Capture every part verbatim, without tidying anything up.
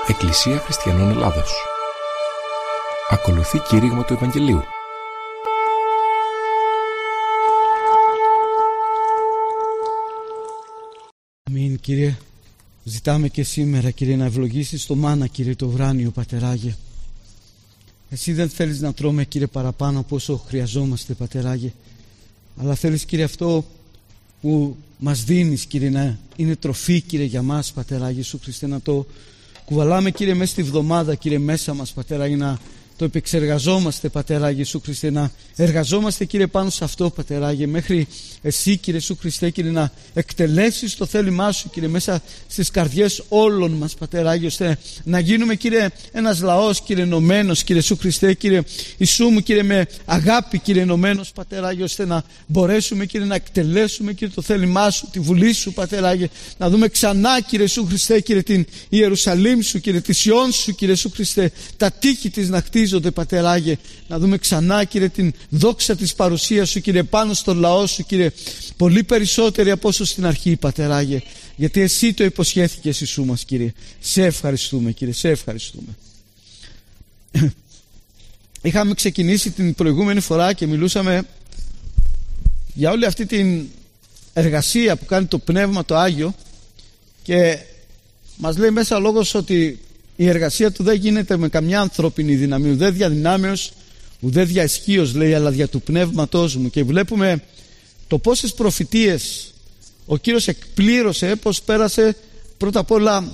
Εκκλησία Χριστιανών Ελλάδος. Ακολουθεί κήρυγμα του Ευαγγελίου. Αμήν, Κύριε. Ζητάμε και σήμερα, Κύριε, να ευλογήσεις το μάνα, Κύριε, το ουράνιο, Πατεράγε. Εσύ δεν θέλεις να τρώμε, Κύριε, παραπάνω από όσο χρειαζόμαστε, Πατεράγε, αλλά θέλεις, Κύριε, αυτό που μας δίνεις, Κύριε, να είναι τροφή, Κύριε, για μας, Πατεράγε Ιησού Χριστέ, να το κουβαλάμε, Κύριε, μέσα στη βδομάδα, Κύριε, μέσα μας, Πατεράγε, να το επεξεργαζόμαστε, Πατεράγε Ιησού Χριστέ, να εργαζόμαστε, Κύριε, πάνω σε αυτό, Πατεράγε, μέχρι εσύ, Κύριε Ιησού Χριστέ, Κύριε, να εκτελέσεις το θέλημά σου, Κύριε, μέσα στις καρδιές όλων μας, Πατεράγε, ώστε να γίνουμε, Κύριε, ένας λαός, Κύριε, ενωμένος, Κύριε Ιησού Χριστέ, Κύριε Ιησού μου, Κύριε, με αγάπη, Κύριε, ενωμένος, Πατεράγε, ώστε να μπορέσουμε, Κύριε, να εκτελέσουμε, Κύριε, το θέλημά σου, τη βουλή σου, Πατεράγε, να δούμε ξανά, Κύριε Ιησού Χριστέ, Κύριε, την Ιερουσαλήμ σου, Κύριε, τη Σιών σου, Κύριε Ιησού Χριστέ, τα τείχη της να χτίζονται, Πατεράγε, να δούμε ξανά, Κύριε, την δόξα της παρουσίας σου, Κύριε, πάνω στο λαό σου, Κύριε, πολύ περισσότερη από όσο στην αρχή, Πατεράγε, γιατί εσύ το υποσχέθηκες, Ιησού μας, Κύριε. Σε ευχαριστούμε, Κύριε, σε ευχαριστούμε. Είχαμε ξεκινήσει την προηγούμενη φορά και μιλούσαμε για όλη αυτή την εργασία που κάνει το Πνεύμα το Άγιο, και μας λέει μέσα λόγος ότι η εργασία του δεν γίνεται με καμιά ανθρώπινη δύναμη, ουδέ δια δυνάμεως, ουδέ δια ισχύος, λέει, αλλά δια του Πνεύματός μου. Και βλέπουμε το πόσες προφητείες ο Κύριος εκπλήρωσε, πως πέρασε πρώτα απ' όλα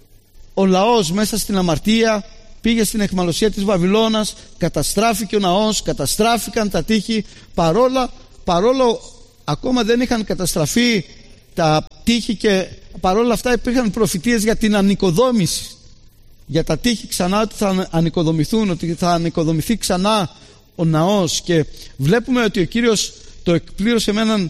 ο λαός μέσα στην αμαρτία, πήγε στην αιχμαλωσία της Βαβυλώνας, καταστράφηκε ο ναός, καταστράφηκαν τα τείχη, παρόλα, παρόλο ακόμα δεν είχαν καταστραφεί τα τείχη, και παρόλα αυτά υπήρχαν προφητείες για την ανοικοδόμηση, για τα τείχη ξανά, ότι θα ανοικοδομηθούν, ότι θα ανοικοδομηθεί ξανά ο ναός. Και βλέπουμε ότι ο Κύριος το εκπλήρωσε με έναν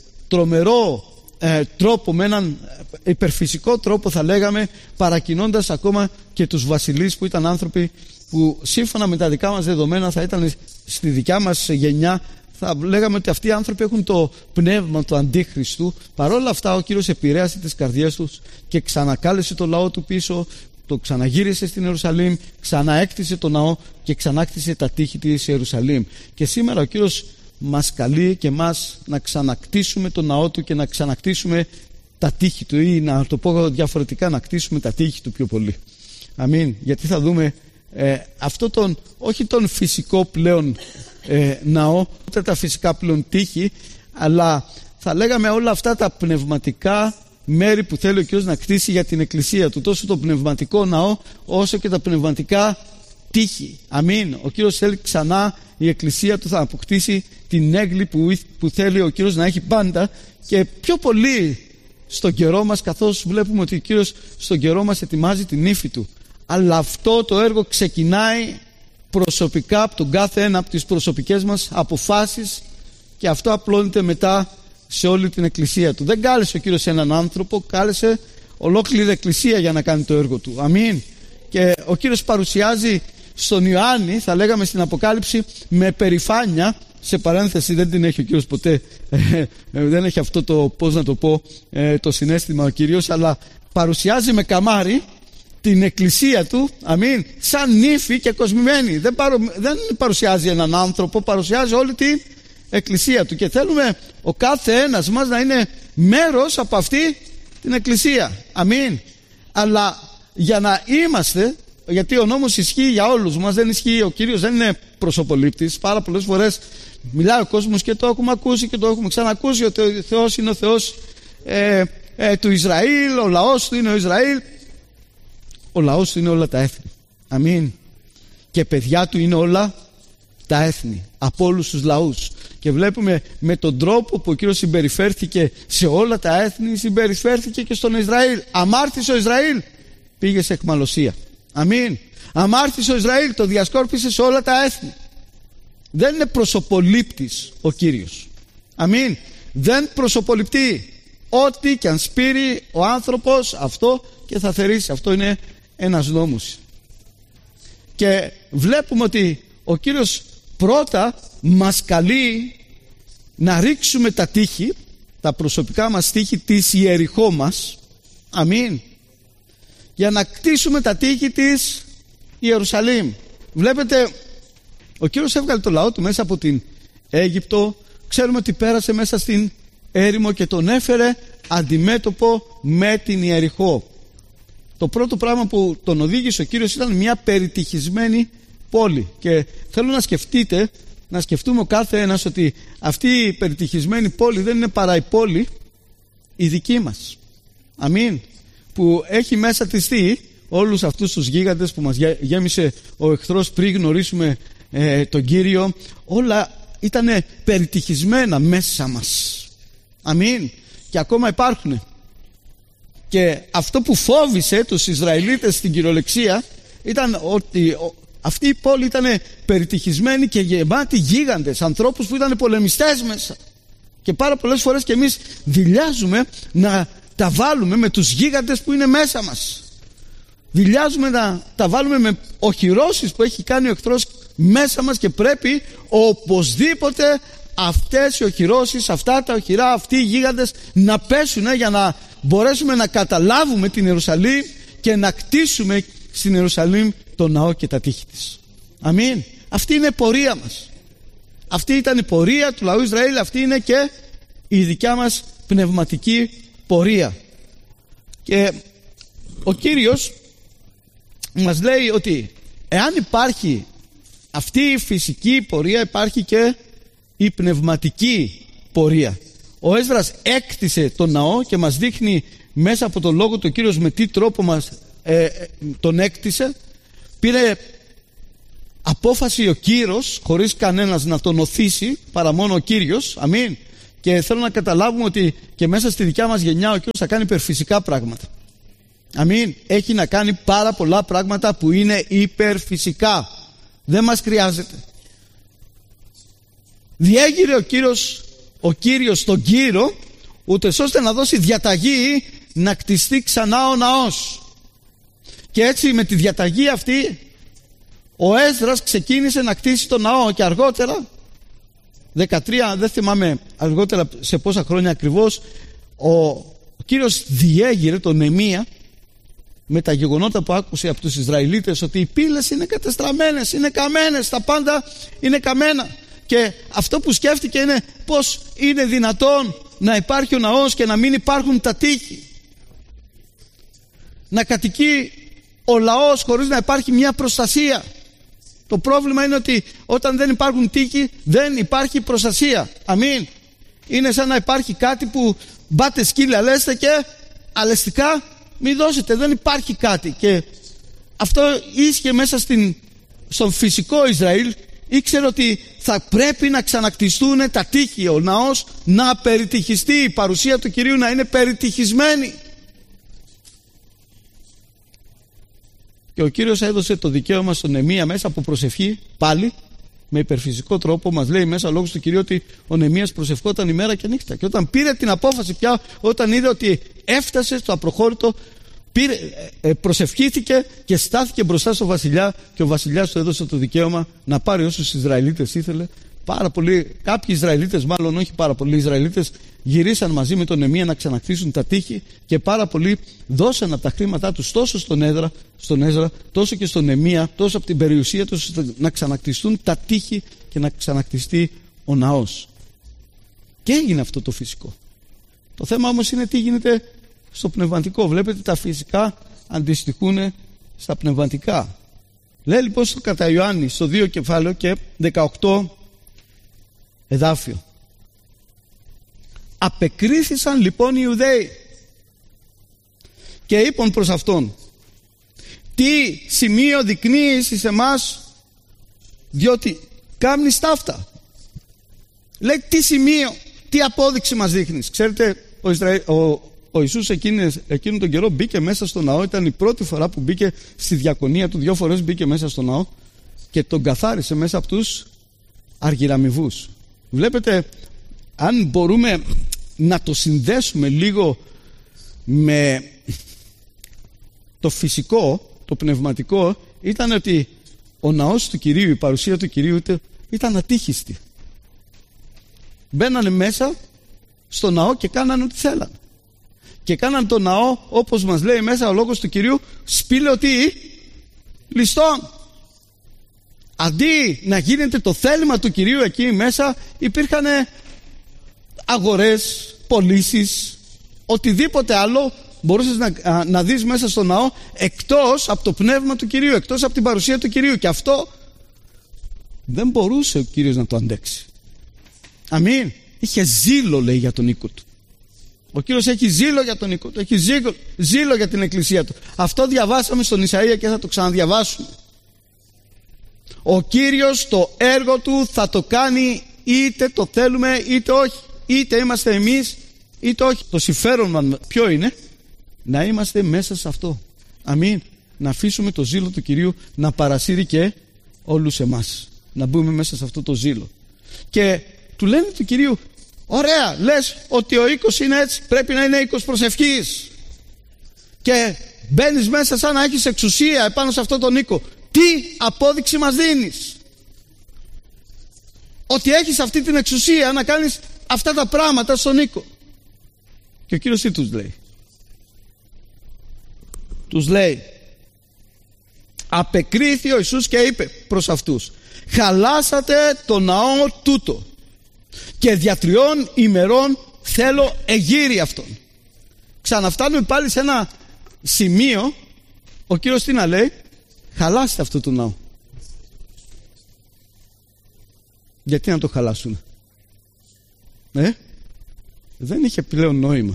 τρομερό ε, τρόπο, με έναν υπερφυσικό τρόπο, θα λέγαμε, παρακινώντας ακόμα και τους βασιλείς, που ήταν άνθρωποι που σύμφωνα με τα δικά μας δεδομένα θα ήταν στη δικιά μας γενιά, θα λέγαμε ότι αυτοί οι άνθρωποι έχουν το πνεύμα του Αντίχριστου. Παρόλα αυτά ο Κύριος επηρέασε τις καρδιές τους και ξανακάλεσε το λαό του πίσω, το ξαναγύρισε στην Ιερουσαλήμ, ξαναέκτισε το ναό και ξανάκτισε τα τείχη της Ιερουσαλήμ. Και σήμερα ο Κύριος μας καλεί και μας να ξανακτήσουμε το ναό του και να ξανακτήσουμε τα τείχη του, ή να το πω διαφορετικά, να κτίσουμε τα τείχη του πιο πολύ. Αμήν. Γιατί θα δούμε ε, αυτό τον, όχι τον φυσικό πλέον ε, ναό, ούτε τα φυσικά πλέον τείχη, αλλά θα λέγαμε όλα αυτά τα πνευματικά μέρη που θέλει ο Κύριος να κτίσει για την Εκκλησία του, τόσο το πνευματικό ναό όσο και τα πνευματικά τείχη. Αμήν. Ο Κύριος θέλει ξανά η Εκκλησία του θα αποκτήσει την έγκλη που, που θέλει ο Κύριος να έχει πάντα, και πιο πολύ στον καιρό μας, καθώς βλέπουμε ότι ο Κύριος στον καιρό μας ετοιμάζει την ύφη του. Αλλά αυτό το έργο ξεκινάει προσωπικά από τον κάθε ένα, από τις προσωπικές μας αποφάσεις, και αυτό απλώνεται μετά σε όλη την Εκκλησία του. Δεν κάλεσε ο Κύριος έναν άνθρωπο, κάλεσε ολόκληρη Εκκλησία για να κάνει το έργο του. Αμήν. Και ο Κύριος παρουσιάζει στον Ιωάννη, θα λέγαμε στην Αποκάλυψη, με περηφάνεια, σε παρένθεση δεν την έχει ο Κύριος ποτέ, ε, δεν έχει αυτό το, πώς να το πω, ε, το συναίσθημα ο Κύριος, αλλά παρουσιάζει με καμάρι την Εκκλησία του, αμήν, σαν νύφη και κοσμημένη. Δεν, παρου, δεν παρουσιάζει έναν άνθρωπο, παρουσιάζει όλη την Εκκλησία του, και θέλουμε ο κάθε ένας μας να είναι μέρος από αυτή την Εκκλησία. Αμήν. Αλλά για να είμαστε, γιατί ο νόμος ισχύει για όλους μας, δεν ισχύει, ο Κύριος δεν είναι προσωπολήπτης. Πάρα πολλές φορές μιλάει ο κόσμος και το έχουμε ακούσει και το έχουμε ξανακούσει, ότι ο Θεός είναι ο Θεός ε, ε, του Ισραήλ, ο λαός του είναι ο Ισραήλ. Ο λαός του είναι όλα τα έθνη. Αμήν. Και παιδιά του είναι όλα τα έθνη, από όλους τους λαούς. Και βλέπουμε με τον τρόπο που ο Κύριος συμπεριφέρθηκε σε όλα τα έθνη, συμπεριφέρθηκε και στον Ισραήλ. Αμάρτησε ο Ισραήλ, πήγε σε αιχμαλωσία. Αμήν. Αμάρτησε ο Ισραήλ, το διασκόρπισε σε όλα τα έθνη. Δεν είναι προσωπολήπτης ο Κύριος. Αμήν. Δεν προσωποληπτεί. Ό,τι και αν σπείρει ο άνθρωπος, αυτό και θα θερήσει. Αυτό είναι ένας νόμος. Και βλέπουμε ότι ο Κύριος πρώτα μας καλεί να ρίξουμε τα τείχη, τα προσωπικά μας τείχη της Ιεριχώ μας. Αμήν. για να κτίσουμε τα τείχη της Ιερουσαλήμ. Βλέπετε, ο Κύριος έβγαλε το λαό του μέσα από την Αίγυπτο. Ξέρουμε ότι πέρασε μέσα στην έρημο και τον έφερε αντιμέτωπο με την Ιεριχώ. Το πρώτο πράγμα που τον οδήγησε ο Κύριος ήταν μια περιτυχισμένη πόλη. Και θέλω να σκεφτείτε, να σκεφτούμε ο κάθε ένας ότι αυτή η περιτυχισμένη πόλη δεν είναι παρά η πόλη η δική μας. Αμήν. Που έχει μέσα της τι, όλους αυτούς τους γίγαντες που μας γέμισε ο εχθρός πριν γνωρίσουμε ε, τον Κύριο. Όλα ήταν περιτυχισμένα μέσα μας. Αμήν. Και ακόμα υπάρχουν. Και αυτό που φόβησε τους Ισραηλίτες στην κυριολεξία ήταν ότι αυτή η πόλη ήταν περιτυχισμένη και γεμάτη γίγαντες, ανθρώπους που ήταν πολεμιστές μέσα. Και πάρα πολλές φορές και εμείς δειλιάζουμε να τα βάλουμε με τους γίγαντες που είναι μέσα μας. Δειλιάζουμε να τα βάλουμε με οχυρώσεις που έχει κάνει ο εχθρός μέσα μας, και πρέπει οπωσδήποτε αυτές οι οχυρώσεις, αυτά τα οχυρά, αυτοί οι γίγαντες να πέσουν για να μπορέσουμε να καταλάβουμε την Ιερουσαλήμ και να κτίσουμε στην Ιερουσαλήμ το ναό και τα τείχη της. Αμήν. Αυτή είναι η πορεία μας. Αυτή ήταν η πορεία του λαού Ισραήλ. Αυτή είναι και η δικιά μας πνευματική πορεία. Και ο Κύριος μας λέει ότι εάν υπάρχει αυτή η φυσική πορεία, υπάρχει και η πνευματική πορεία. Ο Έσδρας έκτισε τον ναό και μας δείχνει μέσα από τον λόγο του ο Κύριος με τι τρόπο μας ε, ε, τον έκτισε. Πήρε απόφαση ο Κύρος, χωρίς κανένας να τον οθήσει, παρά μόνο ο Κύριος. Αμήν. Και θέλω να καταλάβουμε ότι και μέσα στη δικιά μας γενιά ο Κύριος θα κάνει υπερφυσικά πράγματα. Αμήν. Έχει να κάνει πάρα πολλά πράγματα που είναι υπερφυσικά. Δεν μας χρειάζεται. Διέγειρε ο Κύριος, ο Κύριος τον Κύρο, ούτως ώστε να δώσει διαταγή να κτιστεί ξανά ο ναός. Και έτσι με τη διαταγή αυτή ο Έσδρας ξεκίνησε να κτίσει τον ναό, και αργότερα, δεκατρία, δεν θυμάμαι αργότερα σε πόσα χρόνια ακριβώς, ο, ο Κύριος διέγειρε τον Νεεμία με τα γεγονότα που άκουσε από τους Ισραηλίτες, ότι οι πύλες είναι κατεστραμμένες, είναι καμένες, τα πάντα είναι καμένα. Και αυτό που σκέφτηκε είναι πώς είναι δυνατόν να υπάρχει ο ναός και να μην υπάρχουν τα τείχη. Να κατοικεί ο λαός χωρίς να υπάρχει μια προστασία. Το πρόβλημα είναι ότι όταν δεν υπάρχουν τείχη δεν υπάρχει προστασία. Αμήν. Είναι σαν να υπάρχει κάτι που μπάτε σκύλα λέστε και αλεστικά μη δώσετε. Δεν υπάρχει κάτι. Και αυτό ίσχυε μέσα στην, στον φυσικό Ισραήλ. Ήξερε ότι θα πρέπει να ξανακτιστούν τα τείχη, ο ναός να περιτυχιστεί, η παρουσία του Κυρίου να είναι περιτυχισμένη. Και ο Κύριος έδωσε το δικαίωμα στον Νεεμία μέσα από προσευχή, πάλι με υπερφυσικό τρόπο. Μας λέει μέσα λόγος του Κυρίου ότι ο Νεεμίας προσευχόταν ημέρα και νύχτα. Και όταν πήρε την απόφαση πια, όταν είδε ότι έφτασε στο απροχώρητο, πήρε, ε, προσευχήθηκε και στάθηκε μπροστά στο βασιλιά, και ο βασιλιάς του έδωσε το δικαίωμα να πάρει όσους Ισραηλίτες ήθελε. Πάρα πολλοί, κάποιοι Ισραηλίτες, μάλλον όχι πάρα πολλοί Ισραηλίτες, γυρίσαν μαζί με τον Νεεμία να ξανακτήσουν τα τείχη, και πάρα πολλοί δώσαν από τα χρήματά τους τόσο στον Έσδρα, στον Έσδρα τόσο και στον Νεεμία, τόσο από την περιουσία τους, να ξανακτιστούν τα τείχη και να ξανακτιστεί ο ναός. Και έγινε αυτό το φυσικό. Το θέμα όμως είναι τι γίνεται στο πνευματικό. Βλέπετε, τα φυσικά αντιστοιχούν στα πνευματικά. Λέει λοιπόν στο κατά Ιωάννη στο δύο κεφάλαιο και δεκαοκτώ εδάφιο. Απεκρίθησαν λοιπόν οι Ιουδαίοι και είπαν προς αυτόν, τι σημείο δεικνύεις εις εμάς, διότι κάμνεις ταύτα. Λέει, τι σημείο, τι απόδειξη μας δείχνεις. Ξέρετε, ο, Ισραήλ, ο, ο Ιησούς εκείνη, εκείνον τον καιρό μπήκε μέσα στο ναό. Ήταν η πρώτη φορά που μπήκε στη διακονία του. Δύο φορές μπήκε μέσα στο ναό και τον καθάρισε μέσα από τους αργυραμιβούς. Βλέπετε, αν μπορούμε να το συνδέσουμε λίγο με το φυσικό, το πνευματικό, ήταν ότι ο ναός του Κυρίου, η παρουσία του Κυρίου ήταν ατύχιστη. Μπαίνανε μέσα στο ναό και κάνανε ό,τι θέλανε. και κάναν τον ναό, όπως μας λέει μέσα ο λόγος του Κυρίου, σπήλαιο τι? Ληστών. Αντί να γίνεται το θέλημα του Κυρίου εκεί μέσα, υπήρχαν αγορές, πωλήσεις, οτιδήποτε άλλο μπορούσες να, να δεις μέσα στο ναό, εκτός από το πνεύμα του Κυρίου, εκτός από την παρουσία του Κυρίου. Και αυτό δεν μπορούσε ο Κύριος να το αντέξει. Αμήν. Είχε ζήλο, λέει, για τον οίκο του. Ο Κύριος έχει ζήλο για τον οίκο του, έχει ζήλο, ζήλο για την εκκλησία του. Αυτό διαβάσαμε στον Ισαΐα και θα το ξαναδιαβάσουμε. Ο Κύριος το έργο του θα το κάνει είτε το θέλουμε είτε όχι. Είτε είμαστε εμείς είτε όχι. Το συμφέρον μας ποιο είναι? Να είμαστε μέσα σε αυτό. Αμήν. Να αφήσουμε το ζήλο του Κυρίου να παρασύρει και όλους εμάς. Να μπούμε μέσα σε αυτό το ζήλο. Και του λένε του Κυρίου, ωραία, λες ότι ο οίκος είναι έτσι, πρέπει να είναι οίκος προσευχής. Και μπαίνεις μέσα σαν να έχεις εξουσία επάνω σε αυτό τον οίκο. Τι απόδειξη μας δίνεις? Ότι έχεις αυτή την εξουσία να κάνεις αυτά τα πράγματα στον οίκο. Και ο Κύριος τι τους λέει? Τους λέει, απεκρίθη ο Ιησούς και είπε προς αυτούς, χαλάσατε το ναό τούτο και δια τριών ημερών θέλω εγείρει αυτόν. Ξαναφτάνουμε πάλι σε ένα σημείο. Ο Κύριος τι να λέει? Χαλάστε αυτό το ναό. Γιατί να το χαλάσουν? Ε? Δεν είχε πλέον νόημα.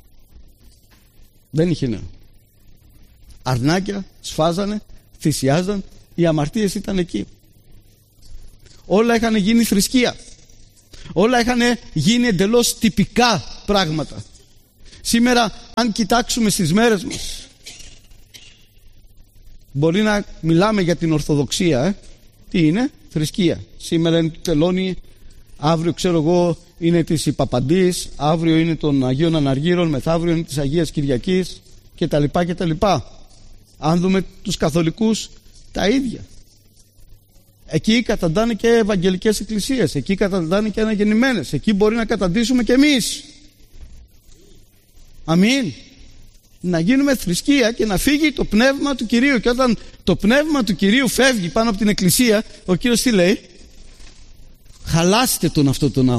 Δεν είχε νόημα. Αρνάκια σφάζανε, θυσιάζαν, οι αμαρτίες ήταν εκεί. Όλα είχαν γίνει θρησκεία. Όλα είχαν γίνει εντελώς τυπικά πράγματα. Σήμερα, αν κοιτάξουμε στις μέρες μας, μπορεί να μιλάμε για την Ορθοδοξία. Ε? Τι είναι? Θρησκεία. Σήμερα είναι του Τελώνη, αύριο ξέρω εγώ είναι της Παπαντής, αύριο είναι των Αγίων Αναργύρων, μεθαύριο είναι της Αγίας Κυριακής κτλ. κτλ. Αν δούμε τους καθολικούς, τα ίδια. Εκεί καταντάνε και ευαγγελικές εκκλησίες, εκεί καταντάνε και αναγεννημένες, εκεί μπορεί να καταντήσουμε και εμείς. Αμήν. Να γίνουμε θρησκεία και να φύγει το πνεύμα του Κυρίου. Και όταν το πνεύμα του Κυρίου φεύγει πάνω από την εκκλησία, ο Κύριος τι λέει? Χαλάστε τον αυτό τον ναό.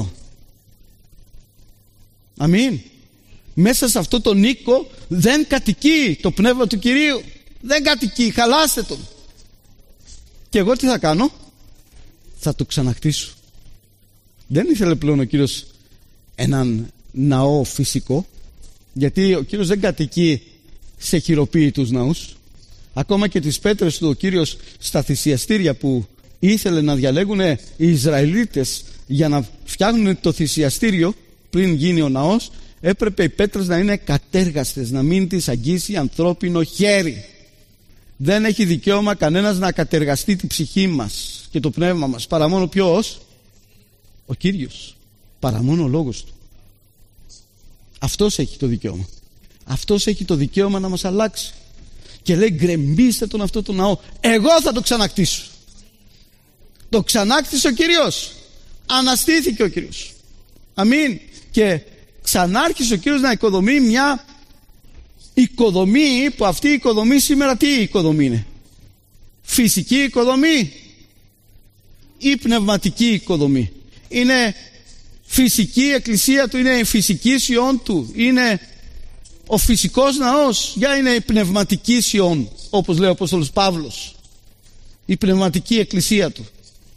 Αμήν. Μέσα σε αυτό τον οίκο δεν κατοικεί το πνεύμα του Κυρίου. Δεν κατοικεί. Χαλάστε τον. Και εγώ τι θα κάνω? Θα το ξαναχτίσω. Δεν ήθελε πλέον ο Κύριος έναν ναό φυσικό, γιατί ο Κύριος δεν κατοικεί σε χειροποίητους ναούς. Ακόμα και τις πέτρες του ο Κύριος στα θυσιαστήρια που ήθελε να διαλέγουν οι Ισραηλίτες για να φτιάχνουν το θυσιαστήριο πριν γίνει ο ναός, έπρεπε οι πέτρες να είναι κατέργαστες, να μην τις αγγίσει ανθρώπινο χέρι. Δεν έχει δικαίωμα κανένας να κατεργαστεί την ψυχή μας και το πνεύμα μας, παρά μόνο ποιος? Ο Κύριος. Παρά μόνο ο λόγος του. Αυτός έχει το δικαίωμα. Αυτός έχει το δικαίωμα να μας αλλάξει. Και λέει, γκρεμίστε τον αυτό το ναό. Εγώ θα το ξανακτήσω. Το ξανάκτησε ο Κύριος. Αναστήθηκε ο Κύριος. Αμήν. Και ξανάρχισε ο Κύριος να οικοδομεί μια οικοδομή, που αυτή η οικοδομή σήμερα τι οικοδομή είναι? Φυσική οικοδομή ή πνευματική οικοδομή? Είναι φυσική εκκλησία του, είναι η φυσική Σιών του, είναι ο φυσικός ναός, για είναι η πνευματική Σιών, όπως λέει ο Απόστολος Παύλος, η πνευματική εκκλησία του.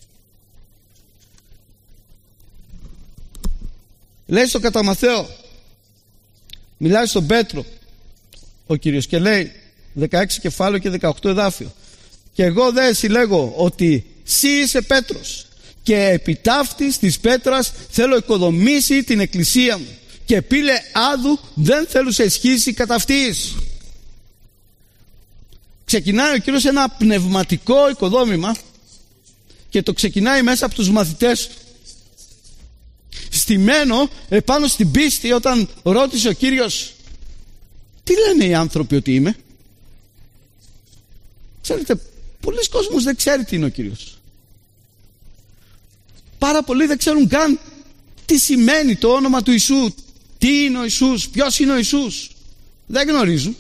Λέει στο κατά Μαθαίο, μιλάει στον Πέτρο ο Κύριος και λέει δεκαέξι κεφάλαιο και δεκαοκτώ εδάφιο, και εγώ δε συλλέγω ότι σύ είσαι Πέτρος και επί ταύτης της πέτρας θέλω οικοδομήσει την εκκλησία μου και πύλε άδου δεν θέλω σε ισχύσει κατά αυτής. Ξεκινάει ο Κύριος ένα πνευματικό οικοδόμημα και το ξεκινάει μέσα από τους μαθητές του, στημένο επάνω στην πίστη. Όταν ρώτησε ο Κύριος, τι λένε οι άνθρωποι ότι είμαι? Ξέρετε, πολλοί κόσμος δεν ξέρει τι είναι ο Κύριος. Πάρα πολλοί δεν ξέρουν καν τι σημαίνει το όνομα του Ιησού, τι είναι ο Ιησούς, ποιος είναι ο Ιησούς. Δεν γνωρίζουν.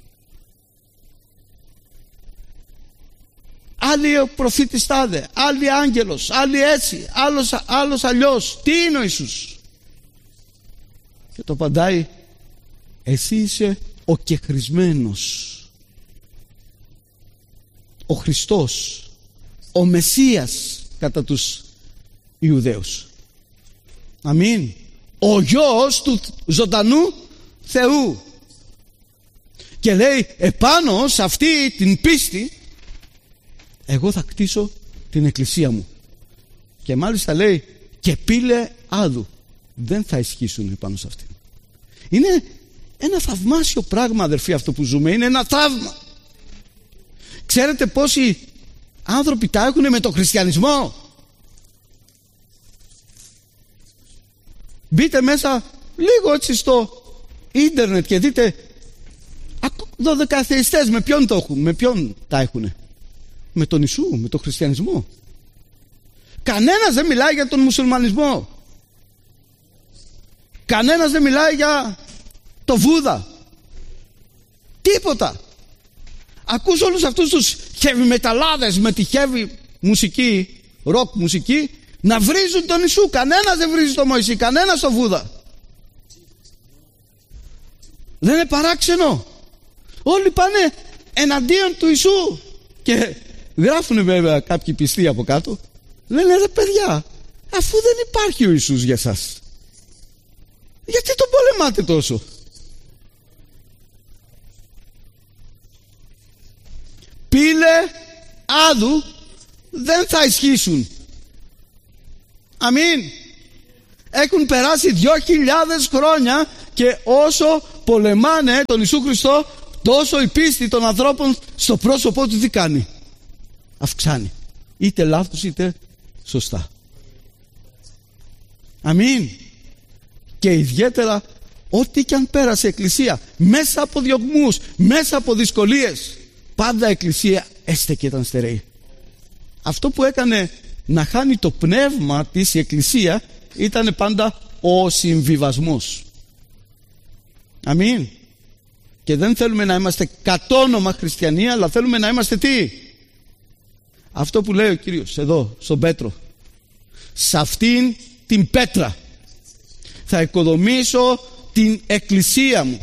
Άλλοι ο προφήτης τάδε, άλλοι άγγελος, άλλοι έτσι, άλλος, άλλος αλλιώς. Τι είναι ο Ιησούς? Και το απαντάει, εσύ είσαι ο κεχρισμένος, ο Χριστός, ο Μεσσίας κατά τους Ιουδαίους. Αμήν. Ο γιος του ζωντανού Θεού. Και λέει, επάνω σε αυτή την πίστη εγώ θα κτίσω την εκκλησία μου. Και μάλιστα λέει, και πύλε άδου δεν θα ισχύσουν επάνω σε αυτήν. Είναι ένα θαυμάσιο πράγμα, αδερφοί, αυτό που ζούμε. Είναι ένα θαύμα. Ξέρετε πόσοι άνθρωποι τα έχουν με το χριστιανισμό? Μπείτε μέσα λίγο έτσι στο ίντερνετ και δείτε δωδεκαθεϊστές με ποιον το έχουν, με ποιον τα έχουν? Με τον Ιησού, με τον χριστιανισμό. Κανένας δεν μιλάει για τον μουσουλμανισμό. Κανένας δεν μιλάει για το Βούδα. Τίποτα. Ακούς όλους αυτούς τους heavy μεταλλάδες με τη heavy μουσική, rock μουσική, να βρίζουν τον Ιησού. Κανένας δεν βρίζει τον Μωυσή, κανένας τον Βούδα. Δεν είναι παράξενο? Όλοι πάνε εναντίον του Ιησού. Και γράφουν βέβαια κάποιοι πιστοί από κάτω, λένε, ρε παιδιά, αφού δεν υπάρχει ο Ιησούς για σας, γιατί τον πολεμάτε τόσο? Πύλε άδου δεν θα ισχύσουν. Αμήν. Έχουν περάσει δυο χιλιάδες χρόνια και όσο πολεμάνε τον Ιησού Χριστό, τόσο η πίστη των ανθρώπων στο πρόσωπό του τι κάνει? Αυξάνει. Είτε λάθος είτε σωστά. Αμήν. Και ιδιαίτερα ό,τι και αν πέρασε η Εκκλησία, μέσα από διωγμούς, μέσα από δυσκολίες, πάντα η Εκκλησία έστε και ήταν στερεή. Αυτό που έκανε να χάνει το πνεύμα της η Εκκλησία ήταν πάντα ο συμβιβασμός. Αμήν. Και δεν θέλουμε να είμαστε κατόνομα χριστιανοί, αλλά θέλουμε να είμαστε τι? Αυτό που λέει ο Κύριος εδώ στον Πέτρο, σε αυτήν την πέτρα θα οικοδομήσω την εκκλησία μου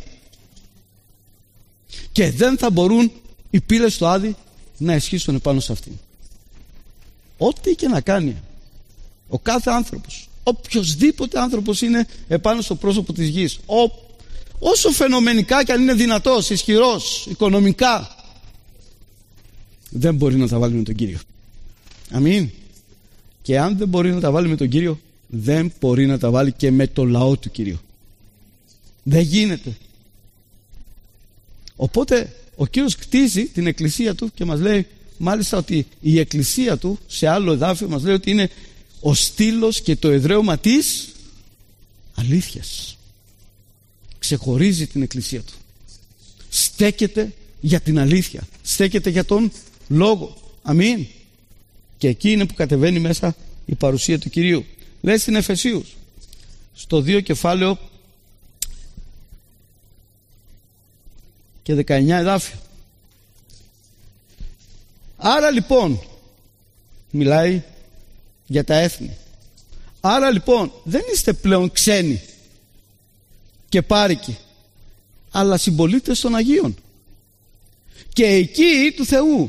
και δεν θα μπορούν οι πύλες του Άδη να ισχύσουν επάνω σε αυτήν. Ό,τι και να κάνει ο κάθε άνθρωπος, οποιοσδήποτε άνθρωπος είναι επάνω στο πρόσωπο της γης, ο, όσο φαινομενικά κι αν είναι δυνατός, ισχυρός, οικονομικά, δεν μπορεί να τα βάλει με τον Κύριο. Αμήν. Και αν δεν μπορεί να τα βάλει με τον Κύριο, δεν μπορεί να τα βάλει και με το λαό του Κύριου. Δεν γίνεται. Οπότε ο Κύριος κτίζει την εκκλησία του και μας λέει μάλιστα ότι η εκκλησία του, σε άλλο εδάφιο μας λέει ότι είναι ο στήλος και το εδραίωμα της αλήθειας. Ξεχωρίζει την εκκλησία του. Στέκεται για την αλήθεια. Στέκεται για τον λόγο. Αμήν. Και εκεί είναι που κατεβαίνει μέσα η παρουσία του Κυρίου. Λέει στην Εφεσίους, στο δύο κεφάλαιο και δεκαεννιά εδάφιο. Άρα λοιπόν, μιλάει για τα έθνη. Άρα λοιπόν δεν είστε πλέον ξένοι και πάρικοι, αλλά συμπολίτες των Αγίων και εκεί του Θεού,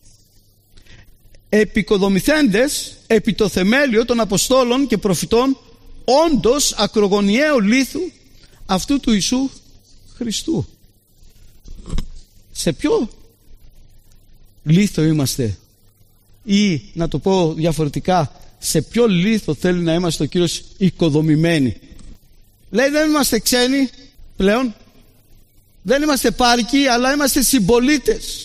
επικοδομηθέντες επί το θεμέλιο των Αποστόλων και Προφητών, όντως ακρογωνιαίου λίθου αυτού του Ιησού Χριστού. Σε ποιο λίθο είμαστε? Ή να το πω διαφορετικά, σε ποιο λίθο θέλει να είμαστε ο Κύριος οικοδομημένοι? Λέει δεν είμαστε ξένοι πλέον, δεν είμαστε πάρικοι, αλλά είμαστε συμπολίτες.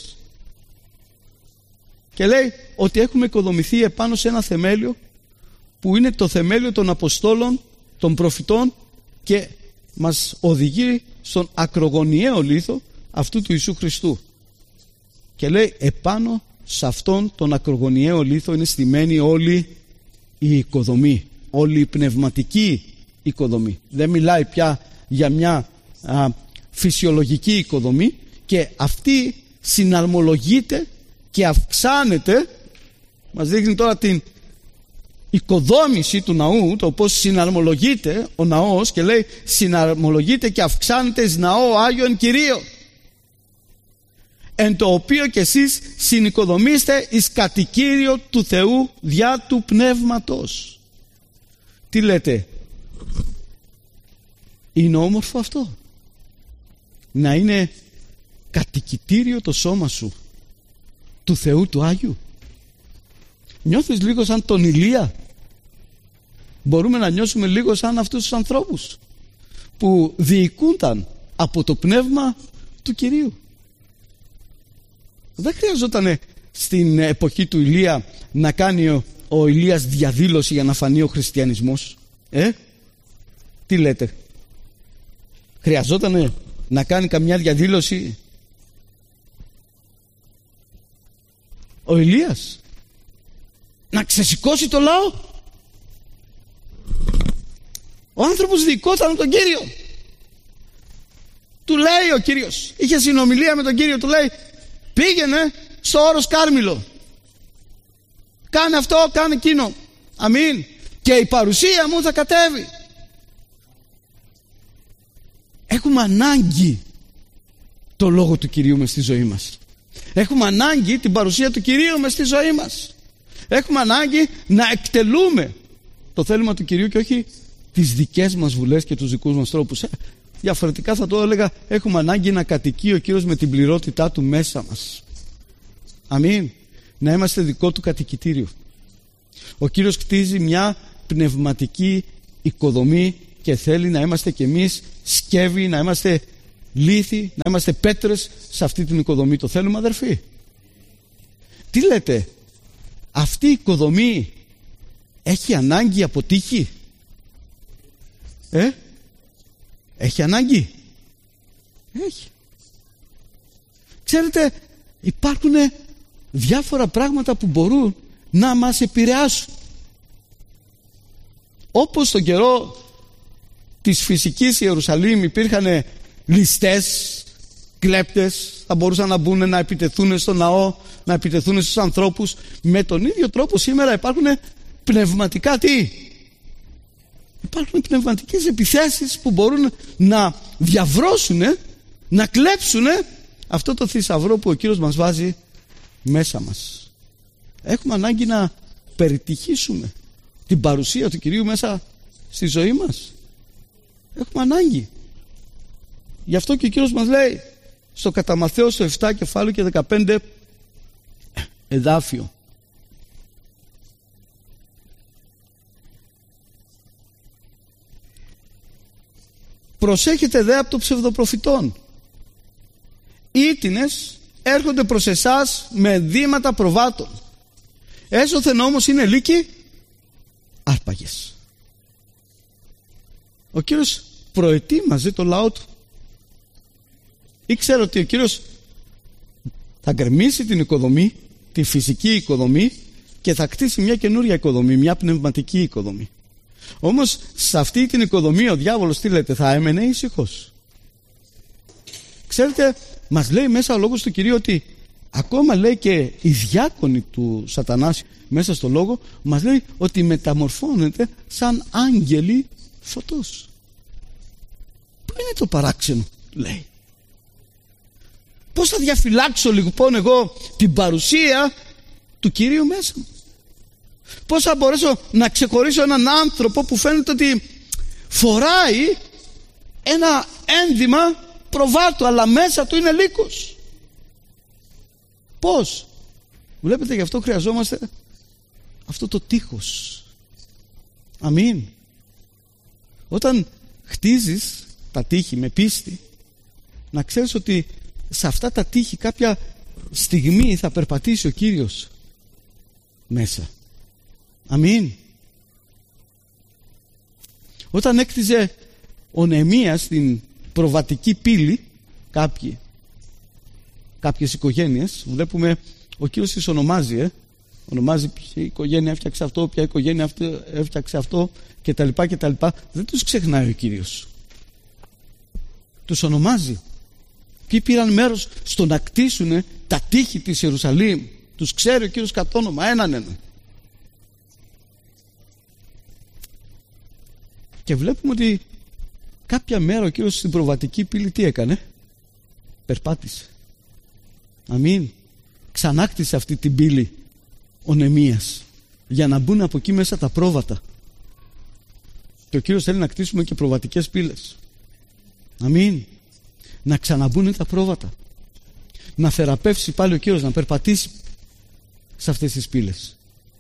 Και λέει ότι έχουμε οικοδομηθεί επάνω σε ένα θεμέλιο που είναι το θεμέλιο των Αποστόλων, των Προφητών και μας οδηγεί στον ακρογωνιαίο λίθο αυτού του Ιησού Χριστού. Και λέει επάνω σε αυτόν τον ακρογωνιαίο λίθο είναι στημένη όλη η οικοδομή, όλη η πνευματική οικοδομή. Δεν μιλάει πια για μια α, φυσιολογική οικοδομή και αυτή συναρμολογείται και αυξάνεται. Μας δείχνει τώρα την οικοδόμηση του ναού, το πώς συναρμολογείται ο ναός, και λέει συναρμολογείται και αυξάνεται εις ναό Άγιον Κυρίο, εν το οποίο και εσείς συνοικοδομήστε εις κατοικήριο του Θεού διά του Πνεύματος. Τι λέτε? Είναι όμορφο αυτό, να είναι κατοικητήριο το σώμα σου του Θεού του Άγιου? Νιώθεις λίγο σαν τον Ηλία? Μπορούμε να νιώσουμε λίγο σαν αυτούς τους ανθρώπους που διοικούνταν από το πνεύμα του Κυρίου. Δεν χρειαζόταν στην εποχή του Ηλία να κάνει ο, ο Ηλίας διαδήλωση για να φανεί ο χριστιανισμός. Ε, τι λέτε? Χρειαζόταν να κάνει καμιά διαδήλωση ο Ηλίας? Να ξεσηκώσει το λαό? Ο άνθρωπος διοικόταν από τον Κύριο. Του λέει ο Κύριος, είχε συνομιλία με τον Κύριο, του λέει πήγαινε στο όρος Κάρμηλο, κάνε αυτό, κάνε εκείνο, αμήν, και η παρουσία μου θα κατέβει. Έχουμε ανάγκη το λόγο του Κυρίου μες στη ζωή μας. Έχουμε ανάγκη την παρουσία του Κυρίου μες στη ζωή μας. Έχουμε ανάγκη να εκτελούμε το θέλημα του Κυρίου και όχι τις δικές μας βουλές και τους δικούς μας τρόπους. Διαφορετικά θα το έλεγα, έχουμε ανάγκη να κατοικεί ο Κύριος με την πληρότητά του μέσα μας. Αμήν. Να είμαστε δικό του κατοικητήριο. Ο Κύριος κτίζει μια πνευματική οικοδομή και θέλει να είμαστε κι εμείς σκεύη, να είμαστε λίθοι, να είμαστε πέτρες σε αυτή την οικοδομή. Το θέλουμε, αδερφοί? Τι λέτε? Αυτή η οικοδομή έχει ανάγκη από τύχη? Ε? Έχει ανάγκη? Έχει. Ξέρετε, υπάρχουν διάφορα πράγματα που μπορούν να μας επηρεάσουν. Όπως στον καιρό της φυσικής Ιερουσαλήμ υπήρχαν ληστές, κλέπτες, θα μπορούσαν να μπουν να επιτεθούν στο ναό, να επιτεθούν στους ανθρώπους. Με τον ίδιο τρόπο σήμερα υπάρχουν πνευματικά τι? Υπάρχουν πνευματικές επιθέσεις που μπορούν να διαβρώσουν, να κλέψουν αυτό το θησαυρό που ο Κύριος μας βάζει μέσα μας. Έχουμε ανάγκη να περιτυχήσουμε την παρουσία του Κυρίου μέσα στη ζωή μας. Έχουμε ανάγκη. Γι' αυτό και ο Κύριος μας λέει στο κατά Μαθαίο στο επτά κεφάλαιο και δεκαπέντε εδάφιο, προσέχετε δε από το ψευδοπροφητών. Ήτινες έρχονται προς εσάς με δήματα προβάτων, έσωθεν όμως είναι λύκοι άρπαγες. Ο Κύριος προετοίμαζε το λαό του. Ήξερε ότι ο Κύριος θα γκρεμίσει την οικοδομή, τη φυσική οικοδομή, και θα κτίσει μια καινούρια οικοδομή, μια πνευματική οικοδομή. Όμως σε αυτή την οικοδομή ο διάβολος, τι λέτε, θα έμενε ήσυχος? Ξέρετε, μας λέει μέσα ο λόγος του Κυρίου ότι ακόμα λέει και οι διάκονοι του Σατανάς μέσα στο λόγο, μας λέει ότι μεταμορφώνεται σαν άγγελοι φωτός. Πού είναι το παράξενο, λέει? Πώς θα διαφυλάξω λοιπόν εγώ την παρουσία του Κυρίου μέσα μου? Πώς θα μπορέσω να ξεχωρίσω έναν άνθρωπο που φαίνεται ότι φοράει ένα ένδυμα προβάτου αλλά μέσα του είναι λύκος? Πώς? Βλέπετε, γι' αυτό χρειαζόμαστε αυτό το τείχος. Αμήν. Όταν χτίζεις τα τείχη με πίστη, να ξέρεις ότι σε αυτά τα τείχη κάποια στιγμή θα περπατήσει ο Κύριος μέσα. Αμήν. Όταν έκτιζε ο Νεεμίας την προβατική πύλη, κάποιοι, κάποιες οικογένειες, βλέπουμε ο Κύριος τις ονομάζει, ε? ονομάζει ποια οικογένεια έφτιαξε αυτό, ποια οικογένεια έφτιαξε αυτό κτλ. κτλ. Δεν τους ξεχνάει ο Κύριος. τους ονομάζει. Ποιοι πήραν μέρος στο να κτίσουν τα τείχη της Ιερουσαλήμ. Τους ξέρει ο Κύριος κατ' όνομα, έναν έναν. Και βλέπουμε ότι κάποια μέρα ο Κύριος στην προβατική πύλη τι έκανε? Περπάτησε. Αμήν. Ξανάκτησε αυτή την πύλη ο Νεμίας για να μπουν από εκεί μέσα τα πρόβατα. Και ο Κύριος θέλει να κτίσουμε και προβατικές πύλες. Αμήν. Να ξαναμπούν τα πρόβατα. Να θεραπεύσει πάλι ο Κύριος, να περπατήσει σε αυτές τις πύλες.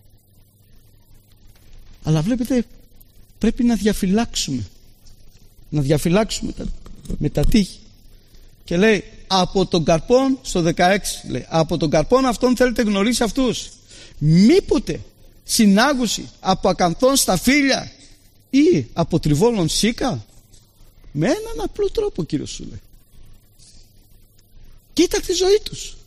Αλλά βλέπετε, πρέπει να διαφυλάξουμε. Να διαφυλάξουμε τα, με τα τείχη. Και λέει, από τον καρπόν, στο δεκαέξι λέει, από τον καρπόν αυτόν θέλετε γνωρίσει αυτούς. Μήποτε συνάγουση από ακανθών σταφύλια ή από τριβόλων σίκα? Με έναν απλό τρόπο ο Κύριος σου λέει. Κοίτα τη ζωή τους.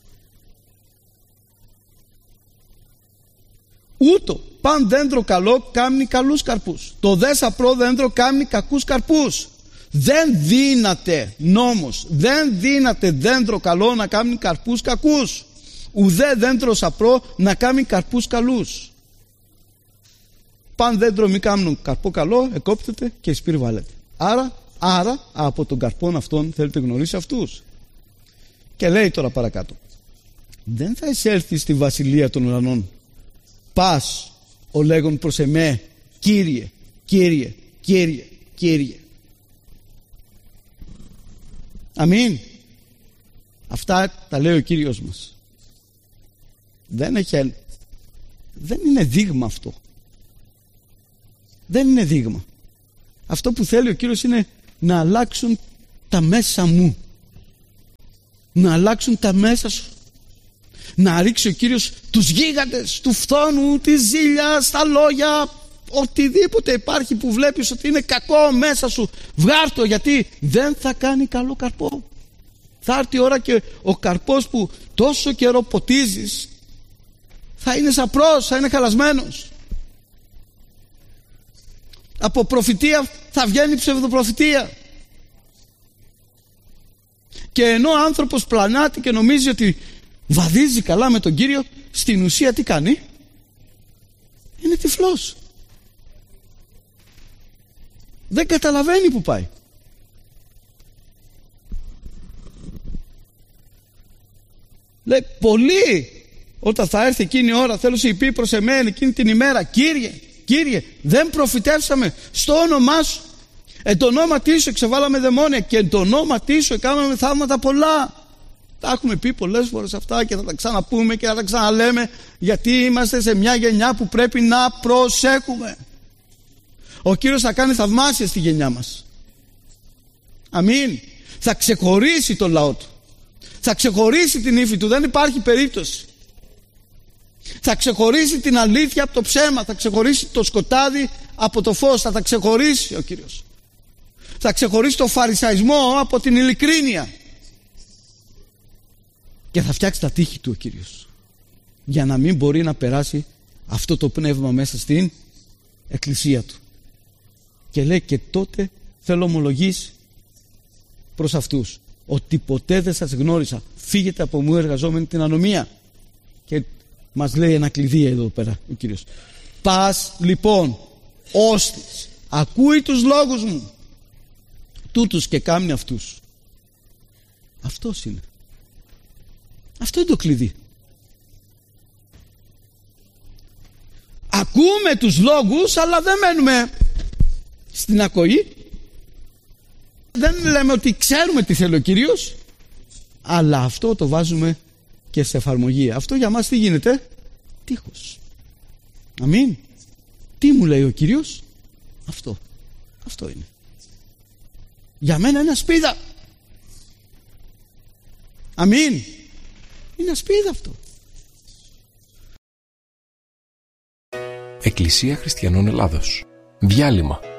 Ούτω παν δέντρο καλό κάμνει καλούς καρπούς. Το δε σαπρό δέντρο κάμνει κακούς καρπούς. Δεν δύναται νόμος, δεν δύναται δέντρο καλό να κάνει καρπούς κακούς, ουδέ δέντρο σαπρό να κάνει καρπούς καλούς. Παν δέντρο μη κάνουν καρπό καλό, εκόπτεται και εις πύρ βάλετε. Άρα, άρα από τον καρπόν αυτόν θέλετε γνωρίσει αυτούς. Και λέει τώρα παρακάτω, δεν θα εισέλθει στη βασιλεία των ουρανών πας ο λέγον προς εμέ Κύριε, Κύριε, Κύριε, Κύριε. Αμήν. Αυτά τα λέει ο Κύριος μας. Δεν έχει, δεν είναι δείγμα αυτό. Δεν είναι δείγμα. Αυτό που θέλει ο Κύριος είναι να αλλάξουν τα μέσα μου. Να αλλάξουν τα μέσα σου. Να ρίξει ο Κύριος τους γίγαντες του φθόνου, τη ζήλια, τα λόγια, οτιδήποτε υπάρχει που βλέπεις ότι είναι κακό μέσα σου, βγάρ' το, γιατί δεν θα κάνει καλό καρπό. Θα έρθει η ώρα και ο καρπός που τόσο καιρό ποτίζεις θα είναι σαπρός, θα είναι χαλασμένος. Από προφητεία θα βγαίνει ψευδοπροφητεία. Και ενώ ο άνθρωπος πλανάται και νομίζει ότι βαδίζει καλά με τον Κύριο, στην ουσία τι κάνει? Είναι τυφλός. Δεν καταλαβαίνει που πάει. Λέει, πολλοί όταν θα έρθει εκείνη η ώρα θέλω σε πει προς εμένα εκείνη την ημέρα, Κύριε, Κύριε, δεν προφητεύσαμε στο όνομά σου, εν το ονόματί σου εξεβάλαμε δαιμόνια και εν το ονόματί σου έκαναμε θαύματα πολλά. Τα έχουμε πει πολλές φορές αυτά και θα τα ξαναπούμε και θα τα ξαναλέμε, γιατί είμαστε σε μια γενιά που πρέπει να προσέχουμε. Ο Κύριος θα κάνει θαυμάσια στη γενιά μας. Αμήν. Θα ξεχωρίσει τον λαό του. Θα ξεχωρίσει την ύφη του. Δεν υπάρχει περίπτωση. Θα ξεχωρίσει την αλήθεια από το ψέμα. Θα ξεχωρίσει το σκοτάδι από το φως. Θα τα ξεχωρίσει ο Κύριος. Θα ξεχωρίσει το φαρισαϊσμό από την ειλικρίνεια. Και θα φτιάξει τα τείχη του ο Κύριος, για να μην μπορεί να περάσει αυτό το πνεύμα μέσα στην εκκλησία του. Και λέει, και τότε θέλω ομολογήσει προς αυτούς ότι ποτέ δεν σας γνώρισα, φύγετε από μου εργαζόμενοι την ανομία. Και μας λέει ένα κλειδί εδώ πέρα ο Κύριος. Πας λοιπόν όστις ακούει τους λόγους μου, τούτους και κάμνει αυτούς. Αυτός είναι. Αυτό είναι το κλειδί. Ακούμε τους λόγους, αλλά δεν μένουμε στην ακοή. Δεν λέμε ότι ξέρουμε τι θέλει ο Κύριος, αλλά αυτό το βάζουμε και σε εφαρμογή. Αυτό για μας τι γίνεται? Τείχος. Αμήν. Τι μου λέει ο Κύριος? Αυτό. Αυτό είναι. Για μένα είναι ασπίδα. Αμήν. Είναι ασπίδα αυτό. Εκκλησία Χριστιανών Ελλάδος. Διάλειμμα.